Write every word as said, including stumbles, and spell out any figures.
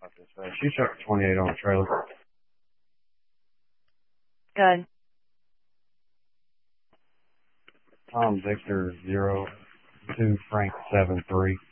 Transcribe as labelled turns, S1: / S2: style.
S1: She shot twenty-eight on the trailer.
S2: Good.
S1: Tom Victor zero two Frank seven three.